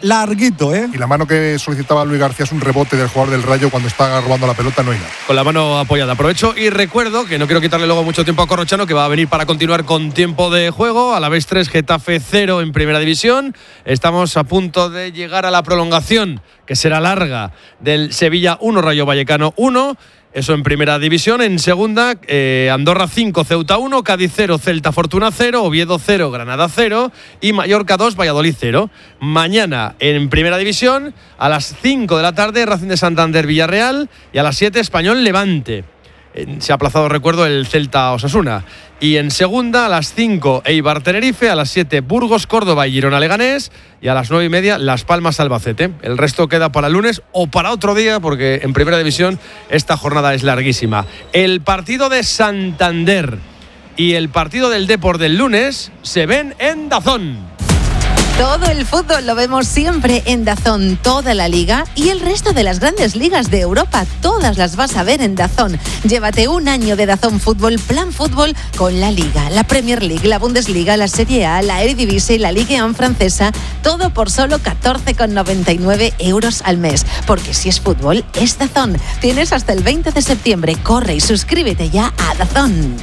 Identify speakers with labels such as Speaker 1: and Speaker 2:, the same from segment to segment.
Speaker 1: larguito, ¿eh?
Speaker 2: Y la mano que solicitaba Luis García es un rebote del jugador del Rayo cuando está robando la pelota, no hay nada.
Speaker 3: Con la mano apoyada. Aprovecho y recuerdo que no quiero quitarle luego mucho tiempo a Corrochano, que va a venir para continuar con tiempo de juego. Alavés 3, Getafe 0 en Primera División. Estamos a punto de llegar a la prolongación, que será larga, del Sevilla 1, Rayo Vallecano 1. Eso en Primera División. En Segunda, Andorra 5, Ceuta 1, Cádiz 0, Celta Fortuna 0, Oviedo 0, Granada 0 y Mallorca 2, Valladolid 0. Mañana en Primera División, a las 5 de la tarde, Racing de Santander Villarreal y a las 7 Español Levante. Se ha aplazado, recuerdo, el Celta Osasuna. Y en Segunda, a las 5 Eibar Tenerife, a las 7 Burgos Córdoba y Girona Leganés y a las 9:30 Las Palmas Albacete. El resto queda para el lunes o para otro día, porque en Primera División esta jornada es larguísima. El partido de Santander y el partido del Depor del lunes se ven en DAZN.
Speaker 4: Todo el fútbol lo vemos siempre en DAZN, toda la liga y el resto de las grandes ligas de Europa, todas las vas a ver en DAZN. Llévate un año de DAZN Fútbol, Plan Fútbol, con la Liga, la Premier League, la Bundesliga, la Serie A, la Eredivisie y la Ligue 1 francesa, todo por solo 14,99 € al mes. Porque si es fútbol, es DAZN. Tienes hasta el 20 de septiembre. Corre y suscríbete ya a DAZN.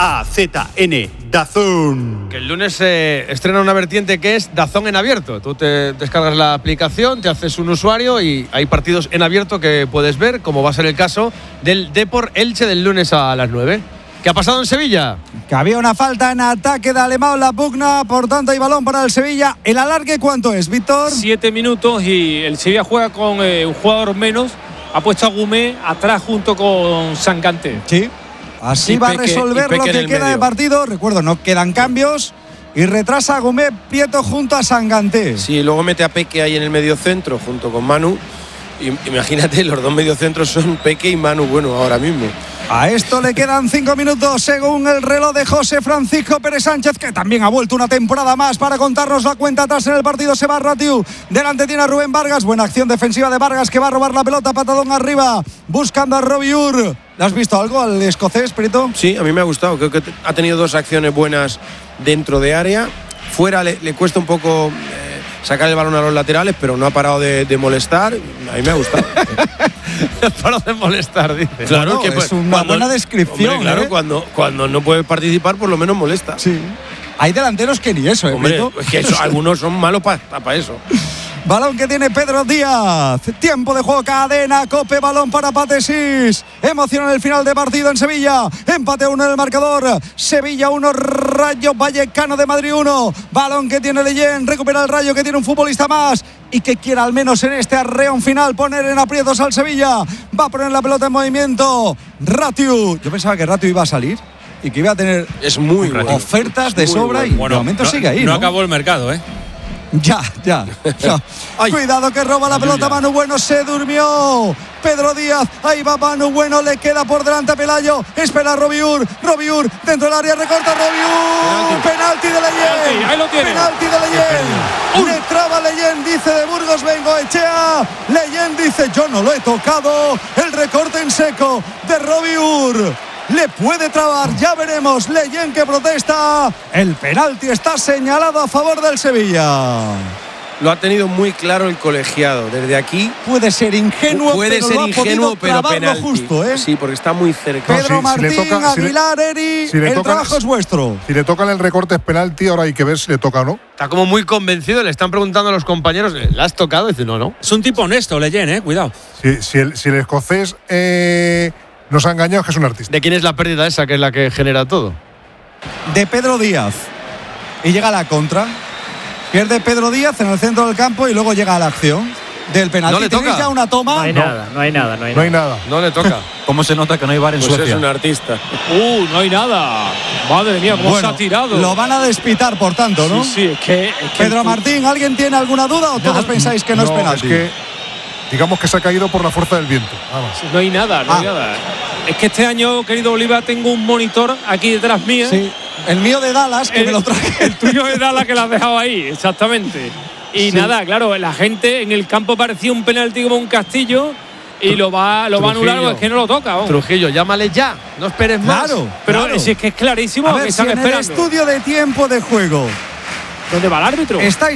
Speaker 5: DAZN, DAZN.
Speaker 3: Que el lunes se estrena una vertiente que es DAZN en abierto. Tú te descargas la aplicación, te haces un usuario y hay partidos en abierto que puedes ver, como va a ser el caso del Depor Elche del lunes a las 9. ¿Qué ha pasado en Sevilla?
Speaker 1: Que había una falta en ataque de Alemão, la pugna, por tanto hay balón para el Sevilla. ¿El alargue cuánto es, Víctor?
Speaker 6: 7 minutos y el Sevilla juega con un jugador menos. Ha puesto a Gumé atrás junto con Sanganté.
Speaker 1: Sí. Así va a resolver lo que queda de partido. Recuerdo, no quedan cambios. Y retrasa a Gumé Prieto junto a Sanganté.
Speaker 7: Sí, luego mete a Peque ahí en el mediocentro junto con Manu. Imagínate, los dos mediocentros son Peque y Manu, bueno, ahora mismo.
Speaker 1: A esto le quedan 5 minutos según el reloj de José Francisco Pérez Sánchez, que también ha vuelto una temporada más para contarnos la cuenta atrás en el partido. Se va Ratiu, delante tiene a Rubén Vargas, buena acción defensiva de Vargas, que va a robar la pelota, patadón arriba, buscando a Robiur. ¿Le has visto algo al escocés, Prieto?
Speaker 7: Sí, a mí me ha gustado, creo que ha tenido 2 acciones buenas dentro de área. Fuera le cuesta un poco sacar el balón a los laterales, pero no ha parado de molestar. A mí me ha gustado.
Speaker 3: No ha parado de molestar, dice.
Speaker 7: Claro,
Speaker 1: no, que es una buena descripción.
Speaker 7: Hombre, claro, cuando no puede participar, por lo menos molesta.
Speaker 1: Sí. Hay delanteros que ni eso,
Speaker 7: hombre,
Speaker 1: Prieto.
Speaker 7: Es que algunos son malos para eso.
Speaker 1: Balón que tiene Pedro Díaz. Tiempo de juego, cadena, Cope, balón para Patesís. Emoción en el final de partido en Sevilla. Empate 1 en el marcador. Sevilla 1, Rayo Vallecano de Madrid 1. Balón que tiene Leyen. Recupera el Rayo, que tiene un futbolista más y que quiera al menos en este arreón final poner en aprietos al Sevilla. Va a poner la pelota en movimiento Ratiu. Yo pensaba que Ratiu iba a salir y que iba a tener ofertas de sobra y de momento sigue ahí.
Speaker 6: No acabó el mercado, ¿eh?
Speaker 1: Ya. Cuidado que roba la pelota Manu Bueno, se durmió Pedro Díaz, ahí va Manu Bueno, le queda por delante a Pelayo, espera Robiur dentro del área, recorta Robiur, penalti de Leyen,
Speaker 6: ahí lo tiene.
Speaker 1: Penalti de Leyen, le traba Leyen, dice de Burgos Bengoechea, Leyen dice yo no lo he tocado, el recorte en seco de Robiur. Le puede trabar, ya veremos. Leyen que protesta. El penalti está señalado a favor del Sevilla.
Speaker 7: Lo ha tenido muy claro el colegiado. Desde aquí
Speaker 1: puede ser ingenuo,
Speaker 7: pero penalti.
Speaker 1: Justo, ¿eh?
Speaker 7: Sí, porque está muy cerca.
Speaker 1: Pedro Martín, Aguilar, Eri, el trabajo es vuestro.
Speaker 2: Si le tocan el recorte es penalti, ahora hay que ver si le toca o no.
Speaker 3: Está como muy convencido, le están preguntando a los compañeros, ¿le has tocado? Dice, no.
Speaker 6: Es un tipo honesto, Leyen, cuidado.
Speaker 2: Si el escocés nos ha engañado, que es un artista.
Speaker 3: ¿De quién es la pérdida esa, que es la que genera todo?
Speaker 1: De Pedro Díaz. Y llega la contra. Pierde Pedro Díaz en el centro del campo y luego llega a la acción del penalti.
Speaker 3: ¿No le toca?
Speaker 1: ¿Tenéis ya una toma?
Speaker 8: No hay nada.
Speaker 3: No le toca.
Speaker 5: ¿Cómo se nota que no hay VAR en
Speaker 7: Suecia?
Speaker 5: Suecia?
Speaker 7: Es un artista.
Speaker 6: No hay nada. Madre mía, cómo se ha tirado.
Speaker 1: Lo van a despitar, por tanto, ¿no?
Speaker 6: Sí, es que
Speaker 1: Pedro Martín, ¿alguien tiene alguna duda o todos pensáis que no es penalti?
Speaker 2: Es que digamos que se ha caído por la fuerza del viento. Vamos.
Speaker 6: No hay nada. Es que este año, querido Oliva, tengo un monitor aquí detrás mía.
Speaker 1: Sí, el mío de Dallas, que me lo traje.
Speaker 6: El tuyo de Dallas, que lo has dejado ahí, exactamente. Y nada, claro, la gente en el campo parecía un penalti como un castillo y lo va a anular, es que no lo toca. Vamos.
Speaker 3: Trujillo, llámale ya, no esperes más.
Speaker 6: Pero si es que es clarísimo
Speaker 1: a ver,
Speaker 6: que están
Speaker 1: si en
Speaker 6: esperando.
Speaker 1: el estudio de tiempo de juego,
Speaker 6: ¿dónde va el árbitro?
Speaker 1: estáis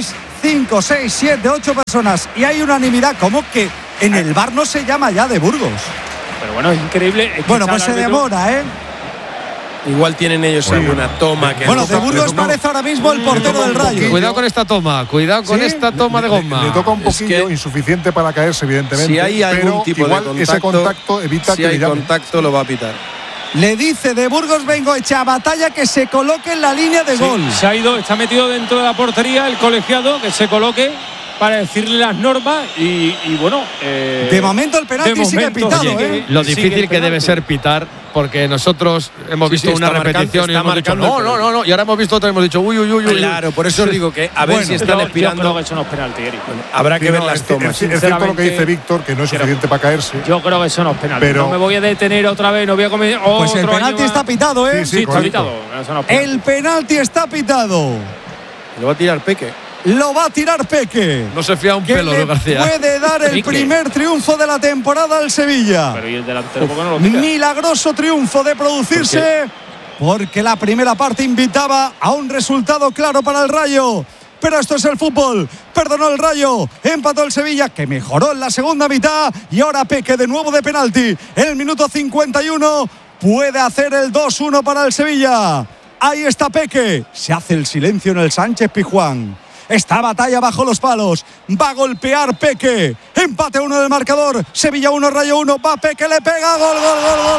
Speaker 1: 5, 6, 7, 8 personas y hay unanimidad. ¿Cómo que en el VAR no se llama ya de Burgos?
Speaker 6: Pero bueno, es increíble. Es que
Speaker 1: Bueno, pues se demora, ¿eh?
Speaker 7: Igual tienen ellos alguna toma que
Speaker 1: Bueno,
Speaker 7: no.
Speaker 1: de Burgos parece ahora mismo el portero del Rayo.
Speaker 3: Cuidado con esta toma, cuidado con esta toma de goma.
Speaker 2: Le toca un poquillo, insuficiente para caerse, evidentemente.
Speaker 7: Si hay algún
Speaker 2: pero
Speaker 7: tipo
Speaker 2: igual
Speaker 7: de contacto,
Speaker 2: ese contacto evita
Speaker 7: si
Speaker 2: que
Speaker 7: hay
Speaker 2: le llamen.
Speaker 7: contacto, lo va a pitar.
Speaker 1: Le dice de Burgos Bengoechea a Batalla que se coloque en la línea de gol.
Speaker 6: Se ha ido, está metido dentro de la portería el colegiado, que se coloque para decirle las normas y bueno.
Speaker 1: De momento el penalti sigue pitado,
Speaker 3: Lo difícil que debe ser pitar, porque nosotros hemos visto una repetición y hemos dicho no, y ahora hemos visto otra y hemos dicho uy.
Speaker 7: Claro, por eso os digo que a ver si están expirando.
Speaker 6: Yo creo que eso no es penalti, Eric.
Speaker 7: Habrá que ver las tomas.
Speaker 2: Es cierto lo que dice Víctor, que no es suficiente para caerse.
Speaker 6: Yo creo que eso no es penalti.
Speaker 2: Pero
Speaker 6: no me voy a detener otra vez, no voy a comer otro.
Speaker 1: Pues el penalti está pitado, ¿eh?
Speaker 6: Sí, está pitado. Eso no es penalti.
Speaker 1: El penalti está pitado.
Speaker 7: Lo va a tirar Peque.
Speaker 1: Lo va a tirar Peque.
Speaker 3: No se fía un
Speaker 1: Que
Speaker 3: pelo,
Speaker 1: le
Speaker 3: García.
Speaker 1: puede dar el
Speaker 6: Pique.
Speaker 1: primer triunfo de la temporada al Sevilla.
Speaker 6: Pero ¿y el delantero por qué no lo tira?
Speaker 1: Milagroso triunfo de producirse, porque la primera parte invitaba a un resultado claro para el Rayo. Pero esto es el fútbol. Perdonó el Rayo, empató el Sevilla, que mejoró en la segunda mitad. Y ahora Peque de nuevo de penalti. En el minuto 51 puede hacer el 2-1 para el Sevilla. Ahí está Peque. Se hace el silencio en el Sánchez Pizjuán. Está Batalla bajo los palos. Va a golpear Peque. Empate 1 del marcador. Sevilla 1, Rayo 1. Va Peque, le pega. Gol. Gol.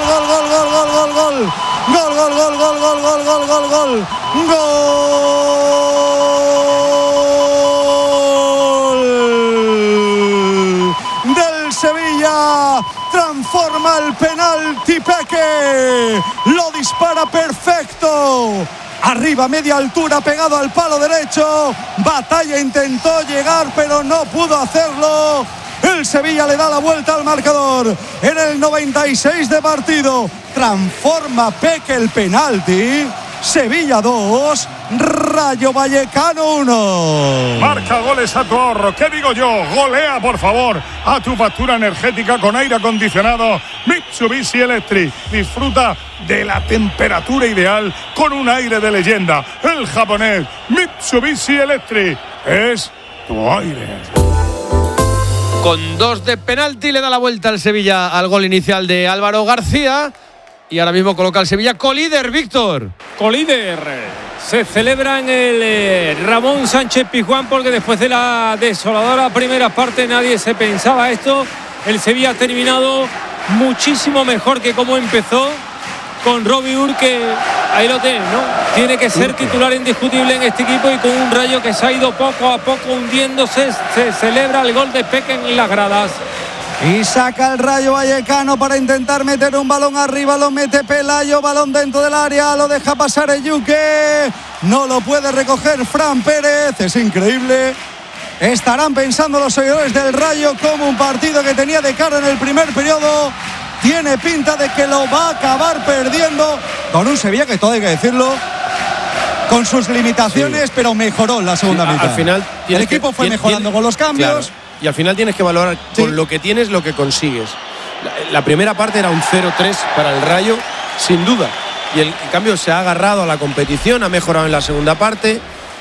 Speaker 1: Del Sevilla. Transforma el penalti Peque. Lo dispara perfecto. Arriba, media altura, pegado al palo derecho. Batalla intentó llegar, pero no pudo hacerlo. El Sevilla le da la vuelta al marcador. En el 96 de partido, transforma Peque el penalti. Sevilla 2, Rayo Vallecano 1.
Speaker 8: Marca goles a tu ahorro. ¿Qué digo yo? Golea, por favor, a tu factura energética con aire acondicionado Mitsubishi Electric. Disfruta de la temperatura ideal con un aire de leyenda. El japonés Mitsubishi Electric es tu aire.
Speaker 3: Con 2 de penalti le da la vuelta al Sevilla al gol inicial de Álvaro García. Y ahora mismo coloca al Sevilla colíder, Víctor.
Speaker 6: Colíder. Se celebra en el Ramón Sánchez Pizjuán porque después de la desoladora primera parte nadie se pensaba esto. El Sevilla ha terminado muchísimo mejor que como empezó, con Robbie Ur, que ahí lo tiene, ¿no? Tiene que ser titular indiscutible en este equipo, y con un Rayo que se ha ido poco a poco hundiéndose. Se celebra el gol de Peque en las gradas.
Speaker 1: Y saca el Rayo Vallecano para intentar meter un balón arriba. Lo mete Pelayo, balón dentro del área. Lo deja pasar Eyuque. No lo puede recoger Fran Pérez. Es increíble. Estarán pensando los seguidores del Rayo como un partido que tenía de cara en el primer periodo tiene pinta de que lo va a acabar perdiendo, con un Sevilla que todo hay que decirlo, con sus limitaciones, pero mejoró en la segunda mitad.
Speaker 7: Al final
Speaker 1: el equipo fue mejorando con los cambios.
Speaker 7: Claro. Y al final tienes que valorar con lo que tienes, lo que consigues. La primera parte era un 0-3 para el Rayo, sin duda. Y en cambio se ha agarrado a la competición, ha mejorado en la segunda parte,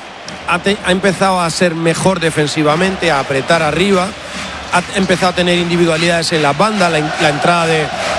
Speaker 7: ha empezado a ser mejor defensivamente, a apretar arriba, ha empezado a tener individualidades en las bandas, la entrada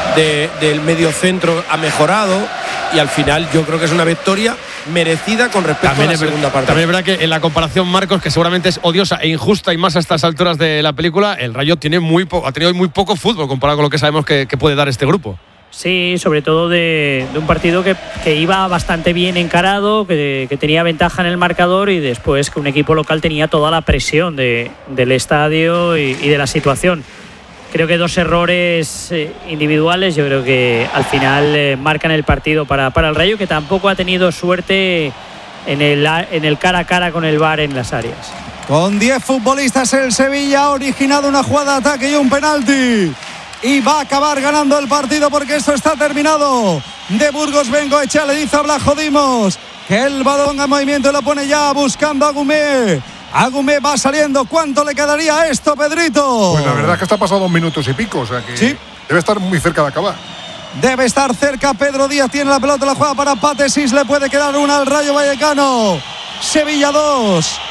Speaker 7: del medio centro ha mejorado, y al final yo creo que es una victoria merecida con respecto a la segunda parte.
Speaker 3: También es verdad que en la comparación, Marcos, que seguramente es odiosa e injusta y más a estas alturas de la película, el Rayo ha tenido muy poco fútbol comparado con lo que sabemos que puede dar este grupo.
Speaker 9: Sí, sobre todo de un partido que iba bastante bien encarado, que tenía ventaja en el marcador, y después que un equipo local tenía toda la presión del estadio y de la situación. Creo que dos errores individuales, yo creo que al final marcan el partido para el Rayo, que tampoco ha tenido suerte en el cara a cara con el VAR en las áreas.
Speaker 1: Con 10 futbolistas el Sevilla ha originado una jugada de ataque y un penalti. Y va a acabar ganando el partido porque esto está terminado. De Burgos Bengoechea le dice a Blajo Dimos que el balón en movimiento, lo pone ya buscando a Agumé. Agumé va saliendo. ¿Cuánto le quedaría a esto, Pedrito?
Speaker 2: Pues la verdad es que está pasado 2 minutos y pico, o sea que
Speaker 1: sí,
Speaker 2: debe estar muy cerca de acabar.
Speaker 1: Debe estar cerca. Pedro Díaz tiene la pelota, la juega para Patesis. Le puede quedar una al Rayo Vallecano. Sevilla 2,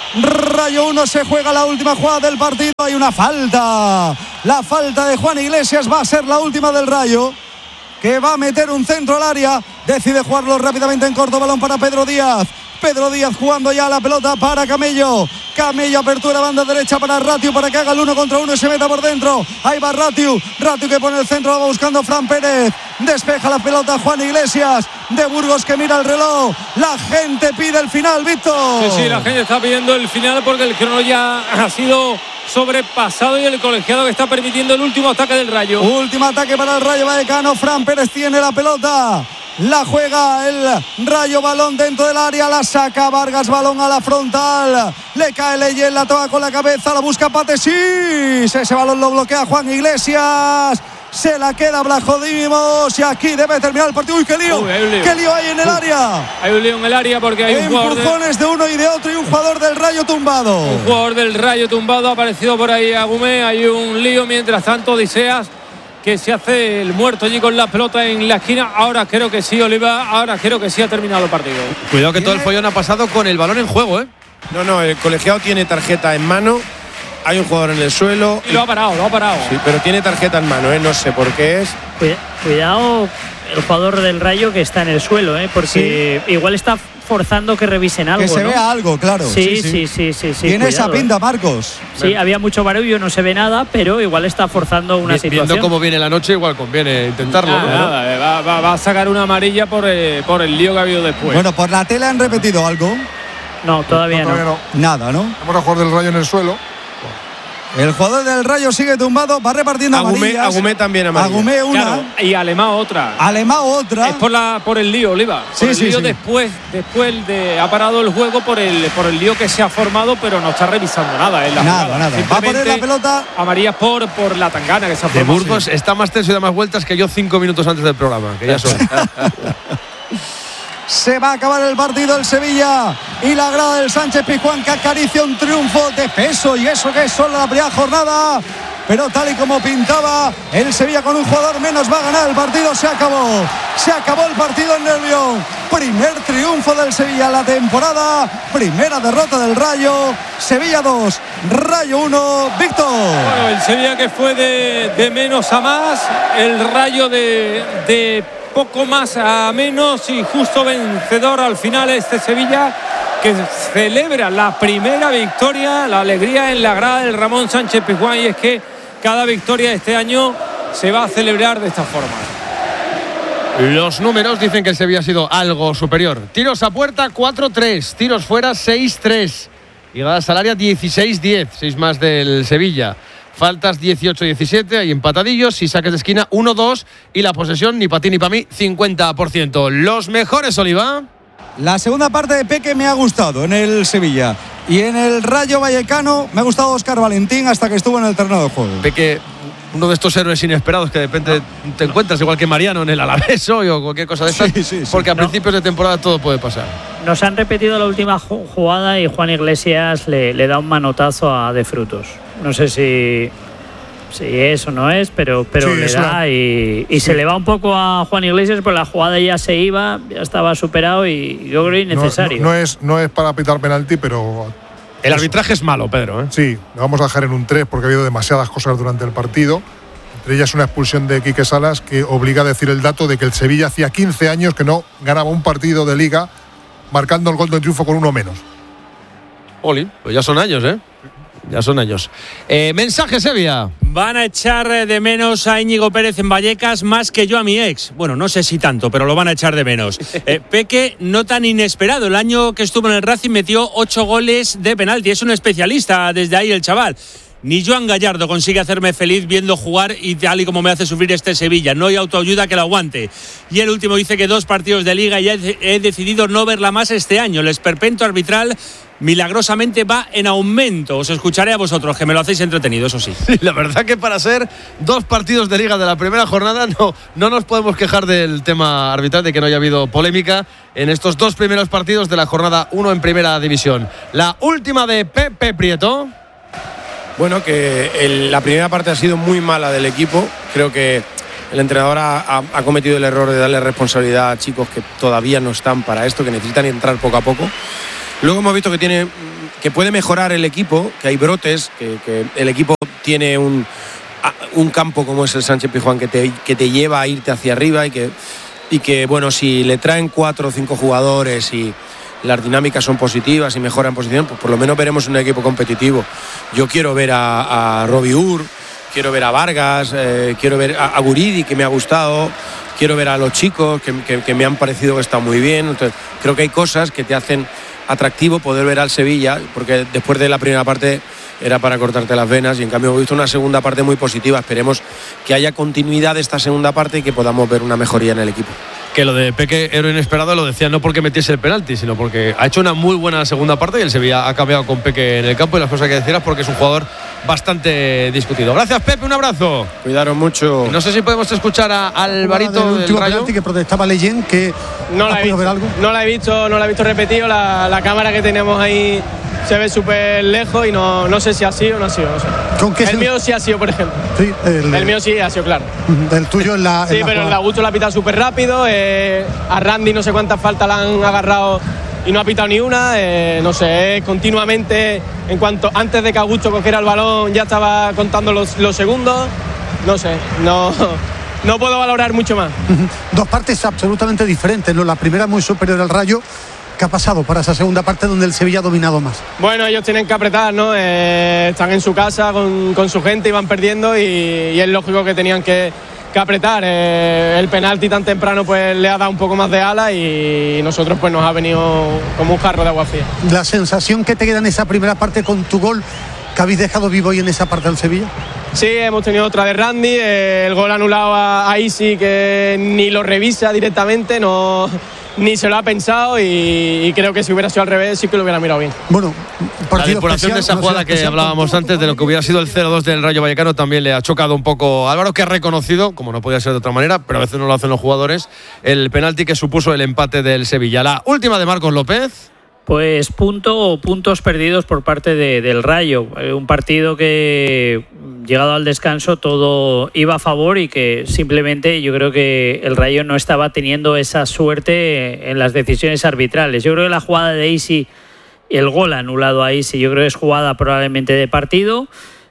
Speaker 1: Rayo 1. Se juega la última jugada del partido. Hay una falta. La falta de Juan Iglesias va a ser la última del Rayo, que va a meter un centro al área. Decide jugarlo rápidamente en corto. Balón para Pedro Díaz. Pedro Díaz jugando ya la pelota para Camello. Camello, apertura banda derecha para Ratiu para que haga el 1 contra 1 y se meta por dentro. Ahí va Ratiu. Ratiu que pone el centro, va buscando Fran Pérez. Despeja la pelota Juan Iglesias de Burgos, que mira el reloj. La gente pide el final, Víctor.
Speaker 6: Sí, la gente está pidiendo el final porque el crono ya ha sido sobrepasado y el colegiado que está permitiendo el último ataque del Rayo.
Speaker 1: Último ataque para el Rayo Vallecano. Fran Pérez tiene la pelota. La juega el Rayo, balón dentro del área, la saca Vargas, balón a la frontal, le cae Leyen, la toca con la cabeza, la busca Patesís, ese balón lo bloquea Juan Iglesias, se la queda Blajodimos y aquí debe terminar el partido. ¡Uy, qué lío! ¡Qué lío hay en el área!
Speaker 6: Hay un lío en el área porque hay un jugador
Speaker 1: empujones de uno y de otro y un jugador del Rayo tumbado.
Speaker 6: Un jugador del Rayo tumbado, ha aparecido por ahí Agumé, hay un lío, mientras tanto Odiseas, que se hace el muerto allí con la pelota en la esquina. Ahora creo que sí, Oliva, ahora creo que sí ha terminado el partido.
Speaker 3: Cuidado que todo el follón ha pasado con el balón en juego, ¿eh?
Speaker 7: No, el colegiado tiene tarjeta en mano, hay un jugador en el suelo.
Speaker 6: Y lo ha parado.
Speaker 7: Sí, pero tiene tarjeta en mano, no sé por qué es.
Speaker 9: Cuidado el jugador del Rayo que está en el suelo, porque igual está forzando que revisen algo.
Speaker 1: Que se vea algo, claro.
Speaker 9: Sí.
Speaker 1: Tiene esa pinta, Marcos.
Speaker 9: Sí, había mucho barullo, no se ve nada, pero igual está forzando una situación.
Speaker 3: Viendo cómo viene la noche, igual conviene intentarlo.
Speaker 6: Va a sacar una amarilla por el lío que ha habido después.
Speaker 1: Bueno, por la tele han repetido algo.
Speaker 9: No, todavía no.
Speaker 1: Nada, ¿no?
Speaker 2: Vamos a jugar del Rayo en el suelo.
Speaker 1: El jugador del Rayo sigue tumbado, va repartiendo amarillas.
Speaker 7: Agumé también amarilla.
Speaker 1: Agumé una.
Speaker 6: Claro, y Alemão otra.
Speaker 1: otra.
Speaker 6: Es por el lío, Oliva. Por el lío después de ha parado el juego por el lío que se ha formado, pero no está revisando nada.
Speaker 1: Nada. Va a poner la pelota.
Speaker 6: Amarillas por la tangana que se ha
Speaker 3: De
Speaker 6: formado.
Speaker 3: Burgos está más tenso y da más vueltas que yo 5 minutos antes del programa, que ya son.
Speaker 1: Se va a acabar el partido el Sevilla y la grada del Sánchez Pizjuán, que acaricia un triunfo de peso, y eso que es solo la primera jornada, pero tal y como pintaba, el Sevilla con un jugador menos va a ganar el partido. Se acabó el partido en Nervión. Primer triunfo del Sevilla en la temporada, primera derrota del Rayo. Sevilla 2, Rayo 1. Víctor.
Speaker 6: Bueno, el Sevilla que fue de menos a más, el Rayo de poco más a menos y justo vencedor al final este Sevilla, que celebra la primera victoria, la alegría en la grada del Ramón Sánchez Pizjuán, y es que cada victoria de este año se va a celebrar de esta forma.
Speaker 3: Los números dicen que el Sevilla ha sido algo superior. Tiros a puerta 4-3, tiros fuera 6-3, llegadas al área 16-10, 6 más del Sevilla. Faltas 18-17, hay empatadillos y saques de esquina 1-2 y la posesión ni para ti ni para mí 50%. Los mejores, Oliva.
Speaker 1: La segunda parte de Peque me ha gustado en el Sevilla, y en el Rayo Vallecano me ha gustado Óscar Valentín hasta que estuvo en el terreno de juego.
Speaker 3: Peque, uno de estos héroes inesperados que de repente te encuentras, igual que Mariano en el Alavés hoy o cualquier cosa de estas, porque a principios de temporada todo puede pasar.
Speaker 9: Nos han repetido la última jugada y Juan Iglesias le da un manotazo a De Frutos. No sé si es o no es, pero le da y se le va un poco a Juan Iglesias, pues la jugada ya se iba, ya estaba superado y yo creo innecesario.
Speaker 2: No es para pitar penalti, pero
Speaker 3: el arbitraje es malo, Pedro, ¿eh?
Speaker 2: Sí, lo vamos a dejar en un 3 porque ha habido demasiadas cosas durante el partido. Entre ellas una expulsión de Quique Salas que obliga a decir el dato de que el Sevilla hacía 15 años que no ganaba un partido de Liga marcando el gol de triunfo con uno menos.
Speaker 3: Oli, pues ya son años, ¿eh? Ya son años. Mensaje, Sevilla.
Speaker 10: Van a echar de menos a Íñigo Pérez en Vallecas más que yo a mi ex. Bueno, no sé si tanto, pero lo van a echar de menos. Peque, no tan inesperado. El año que estuvo en el Racing metió 8 goles de penalti. Es un especialista desde ahí el chaval. Ni Joan Gallardo consigue hacerme feliz viendo jugar y tal y como me hace sufrir este Sevilla. No hay autoayuda que lo aguante. Y el último dice que 2 partidos de Liga y ya he decidido no verla más este año. El esperpento arbitral milagrosamente va en aumento. Os escucharé a vosotros, que me lo hacéis entretenido, eso sí.
Speaker 3: La verdad que para ser 2 partidos de Liga de la primera jornada no nos podemos quejar del tema arbitral, de que no haya habido polémica en estos 2 primeros partidos de la jornada 1 en primera división. La última de Pepe Prieto.
Speaker 7: Bueno, que la primera parte ha sido muy mala del equipo. Creo que el entrenador ha cometido el error de darle responsabilidad a chicos que todavía no están para esto, que necesitan entrar poco a poco. Luego hemos visto que que puede mejorar el equipo, que hay brotes, que el equipo tiene un campo como es el Sánchez Pizjuán que te lleva a irte hacia arriba y que bueno, si le traen 4 o 5 jugadores y las dinámicas son positivas y mejoran posición, pues por lo menos veremos un equipo competitivo. Yo quiero ver a Robbie Ur, quiero ver a Vargas, quiero ver a Guridi, que me ha gustado, quiero ver a los chicos que me han parecido que están muy bien. Entonces, creo que hay cosas que te hacen atractivo poder ver al Sevilla, porque después de la primera parte era para cortarte las venas y en cambio hemos visto una segunda parte muy positiva. Esperemos que haya continuidad de esta segunda parte y que podamos ver una mejoría en el equipo.
Speaker 3: Que lo de Peque era inesperado, lo decía no porque metiese el penalti, sino porque ha hecho una muy buena segunda parte y el Sevilla ha cambiado con Peque en el campo, y las cosas que decías porque es un jugador bastante discutido. Gracias, Pepe, un abrazo.
Speaker 7: Cuidaros mucho.
Speaker 3: No sé si podemos escuchar a Alvarito del Rayo.
Speaker 11: Que protestaba Leyen, que
Speaker 12: no la he visto,
Speaker 11: ver algo.
Speaker 12: No la he visto repetido, la cámara que tenemos ahí se ve súper lejos y no sé si ha sido o no ha sido. No sé.
Speaker 11: ¿Con qué
Speaker 12: el mío sí ha sido, por ejemplo.
Speaker 11: Sí,
Speaker 12: el mío sí ha sido, claro.
Speaker 11: El tuyo en la.
Speaker 12: Sí, pero el de Augusto lo ha pitado súper rápido. A Randy no sé cuántas faltas la han agarrado y no ha pitado ni una. No sé, continuamente, antes de que Augusto cogiera el balón, ya estaba contando los segundos. No sé, no puedo valorar mucho más.
Speaker 11: Dos partes absolutamente diferentes, ¿no? La primera muy superior al Rayo. ¿Qué ha pasado para esa segunda parte donde el Sevilla ha dominado más?
Speaker 12: Bueno, ellos tienen que apretar, ¿no? Están en su casa con su gente y van perdiendo y es lógico que tenían que apretar. El penalti tan temprano pues le ha dado un poco más de ala y nosotros pues nos ha venido como un jarro de agua fría.
Speaker 11: La sensación que te queda en esa primera parte con tu gol, que habéis dejado vivo hoy en esa parte del Sevilla.
Speaker 12: Sí, hemos tenido otra de Randy, el gol anulado a Isi, que ni lo revisa directamente, ni se lo ha pensado y creo que si hubiera sido al revés sí que lo hubiera mirado bien.
Speaker 11: Bueno,
Speaker 3: la depuración de esa jugada que hablábamos antes, de lo que hubiera sido el 0-2 del Rayo Vallecano, también le ha chocado un poco a Álvaro, que ha reconocido, como no podía ser de otra manera, pero a veces no lo hacen los jugadores, el penalti que supuso el empate del Sevilla. La última de Marcos López.
Speaker 9: Pues puntos perdidos por parte del Rayo. Un partido que, llegado al descanso, todo iba a favor y que simplemente yo creo que el Rayo no estaba teniendo esa suerte en las decisiones arbitrales. Yo creo que la jugada de Isi, el gol anulado a Isi, yo creo que es jugada probablemente de partido.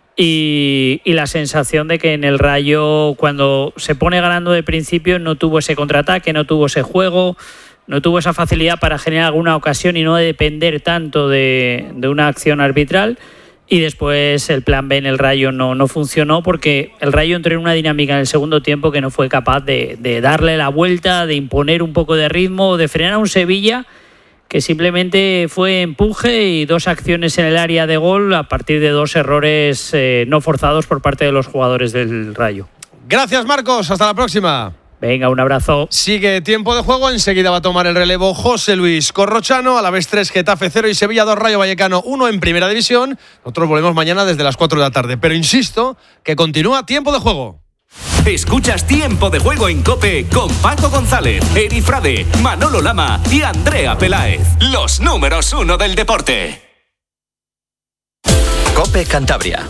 Speaker 9: Y la sensación de que en el Rayo, cuando se pone ganando de principio, no tuvo ese contraataque, no tuvo ese juego, no tuvo esa facilidad para generar alguna ocasión y no depender tanto de una acción arbitral. Y después el plan B en el Rayo no funcionó, porque el Rayo entró en una dinámica en el segundo tiempo que no fue capaz de darle la vuelta, de imponer un poco de ritmo, de frenar a un Sevilla que simplemente fue empuje y 2 acciones en el área de gol a partir de 2 errores no forzados por parte de los jugadores del Rayo.
Speaker 3: Gracias, Marcos, hasta la próxima.
Speaker 9: Venga, un abrazo.
Speaker 3: Sigue tiempo de juego, enseguida va a tomar el relevo José Luis Corrochano. Alavés 3, Getafe 0 y Sevilla 2, Rayo Vallecano 1 en primera división. Nosotros volvemos mañana desde las 4 de la tarde, pero insisto que continúa tiempo de juego.
Speaker 13: Escuchas Tiempo de Juego en COPE con Paco González, Eri Frade, Manolo Lama y Andrea Peláez. Los números 1 del deporte.
Speaker 14: COPE Cantabria.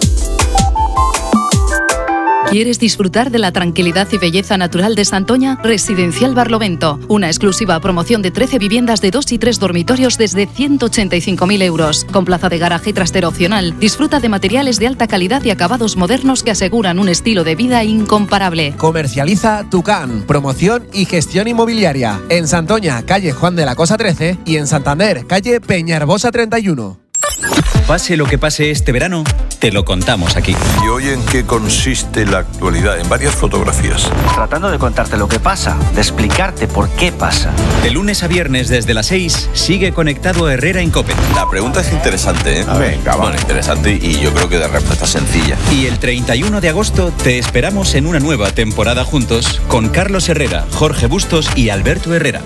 Speaker 15: ¿Quieres disfrutar de la tranquilidad y belleza natural de Santoña? Residencial Barlovento. Una exclusiva promoción de 13 viviendas de 2 y 3 dormitorios desde 185.000 euros. Con plaza de garaje y trastero opcional. Disfruta de materiales de alta calidad y acabados modernos que aseguran un estilo de vida incomparable.
Speaker 16: Comercializa Tucán. Promoción y gestión inmobiliaria. En Santoña, calle Juan de la Cosa 13 y en Santander, calle Peñarbosa 31.
Speaker 14: Pase lo que pase este verano, te lo contamos aquí.
Speaker 17: ¿Y hoy en qué consiste la actualidad? En varias fotografías.
Speaker 18: Tratando de contarte lo que pasa, de explicarte por qué pasa.
Speaker 14: De lunes a viernes desde las 6, sigue conectado Herrera en COPE.
Speaker 17: La pregunta es interesante, ¿eh?
Speaker 18: Venga,
Speaker 17: bueno, interesante y yo creo que de respuesta sencilla.
Speaker 14: Y el 31 de agosto te esperamos en una nueva temporada juntos con Carlos Herrera, Jorge Bustos y Alberto Herrera.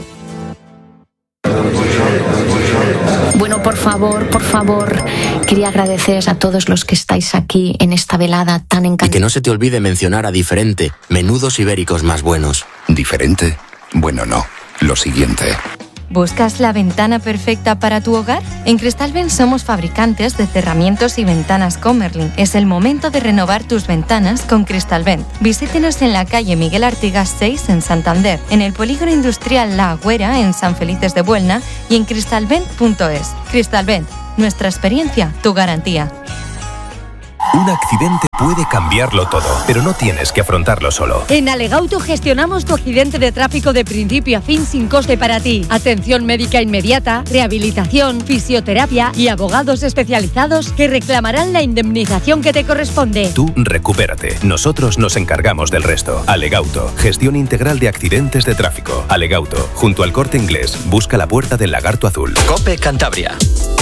Speaker 19: Bueno, por favor, quería agradeceros a todos los que estáis aquí en esta velada tan encantadora.
Speaker 20: Y que no se te olvide mencionar a Diferente, menudos ibéricos más buenos.
Speaker 21: ¿Diferente? Bueno, no. Lo siguiente.
Speaker 22: ¿Buscas la ventana perfecta para tu hogar? En Cristalvent somos fabricantes de cerramientos y ventanas Comerlin. Es el momento de renovar tus ventanas con Cristalvent. Visítenos en la calle Miguel Artigas 6 en Santander, en el polígono industrial La Agüera en San Felices de Buelna y en cristalvent.es. Cristalvent, Nuestra experiencia, tu garantía.
Speaker 4: Un accidente puede cambiarlo todo, pero no tienes que afrontarlo solo.
Speaker 5: En Alegauto gestionamos tu accidente de tráfico de principio a fin sin coste para ti. Atención médica inmediata, rehabilitación, fisioterapia y abogados especializados que reclamarán la indemnización que te corresponde.
Speaker 4: Tú recupérate. Nosotros nos encargamos del resto. Alegauto, gestión integral de accidentes de tráfico. Alegauto, junto al Corte Inglés, busca la Puerta del Lagarto Azul.
Speaker 20: COPE Cantabria.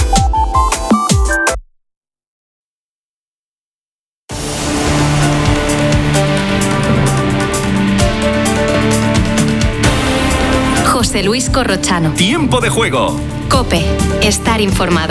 Speaker 22: José Luis Corrochano.
Speaker 13: Tiempo de juego.
Speaker 22: COPE. Estar informado.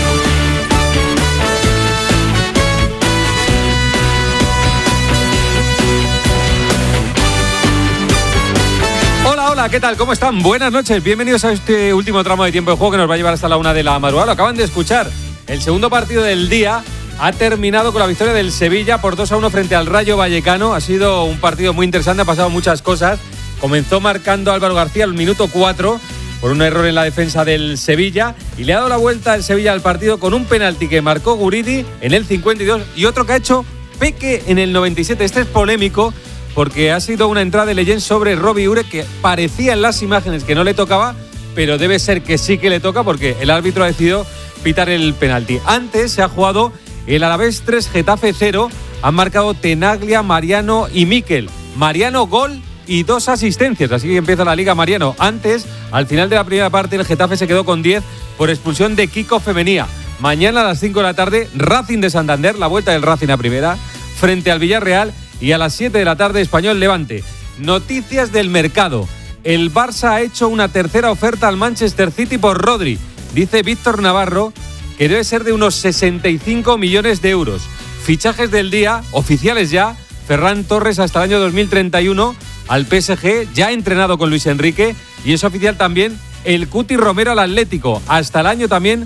Speaker 6: Hola, ¿qué tal? ¿Cómo están? Buenas noches. Bienvenidos a este último tramo de tiempo de juego que nos va a llevar hasta la 1 de la madrugada. Lo acaban de escuchar. El segundo partido del día ha terminado con la victoria del Sevilla por 2-1 frente al Rayo Vallecano. Ha sido un partido muy interesante, ha pasado muchas cosas. Comenzó marcando Álvaro García al minuto 4 por un error en la defensa del Sevilla y le ha dado la vuelta el Sevilla al partido con un penalti que marcó Guridi en el 52 y otro que ha hecho Peque en el 97. Este es polémico porque ha sido una entrada de Leyen sobre Robbie Ure que parecía en las imágenes que no le tocaba, pero debe ser que sí que le toca porque el árbitro ha decidido pitar el penalti. Antes se ha jugado el Alavés 3, Getafe 0. Han marcado Tenaglia, Mariano y Mikel. Mariano gol y 2 asistencias, así que empieza la Liga Mariano. Antes, al final de la primera parte, el Getafe se quedó con 10 por expulsión de Kiko Femenía. Mañana a las 5 de la tarde, Racing de Santander, la vuelta del Racing a primera, frente al Villarreal, y a las 7 de la tarde, Español Levante. Noticias del mercado. El Barça ha hecho una tercera oferta al Manchester City por Rodri. Dice Víctor Navarro que debe ser de unos 65 millones de euros. Fichajes del día, oficiales ya, Ferran Torres hasta el año 2031 al PSG, ya entrenado con Luis Enrique, y es oficial también el Cuti Romero al Atlético, hasta el año también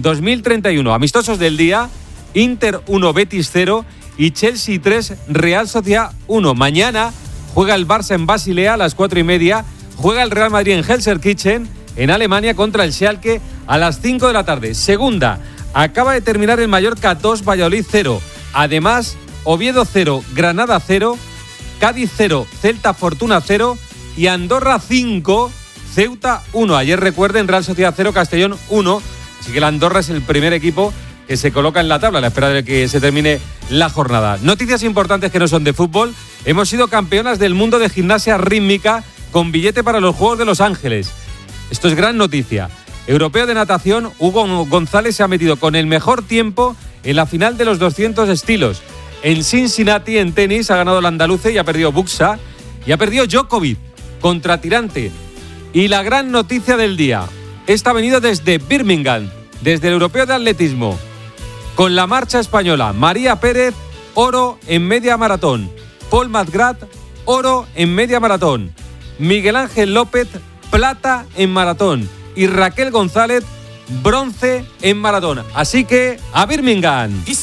Speaker 6: 2031. Amistosos del día, Inter 1, Betis 0 y Chelsea 3, Real Sociedad 1. Mañana juega el Barça en Basilea a las 4:30, juega el Real Madrid en Gelsenkirchen, en Alemania, contra el Schalke a las 5 de la tarde. Segunda, acaba de terminar el Mallorca 2, Valladolid 0. Además, Oviedo 0, Granada 0, Cádiz 0, Celta Fortuna 0 y Andorra 5, Ceuta 1. Ayer, recuerden, Real Sociedad 0, Castellón 1. Así que el Andorra es el primer equipo que se coloca en la tabla a la espera de que se termine la jornada. Noticias importantes que no son de fútbol. Hemos sido campeonas del mundo de gimnasia rítmica con billete para los Juegos de Los Ángeles. Esto es gran noticia. Europeo de natación, Hugo González se ha metido con el mejor tiempo en la final de los 200 estilos. En Cincinnati, en tenis, ha ganado el andaluce y ha perdido Buxa. Y ha perdido Djokovic contra Tirante. Y la gran noticia del día. Esta ha venido desde Birmingham, desde el Europeo de Atletismo. Con la marcha española, María Pérez, oro en media maratón. Paul Madgrat, oro en media maratón. Miguel Ángel López, plata en maratón. Y Raquel González, bronce en maratón. Así que, a Birmingham.